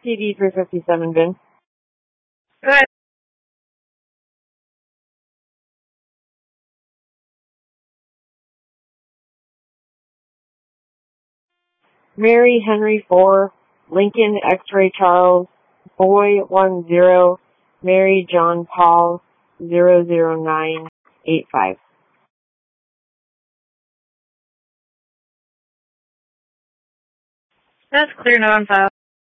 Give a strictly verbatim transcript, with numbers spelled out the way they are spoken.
T D three fifty-seven, Ben. Go ahead. Mary Henry four, Lincoln X-ray Charles, Boy one zero, Mary John Paul zero zero nine eight five. That's clear, not on file.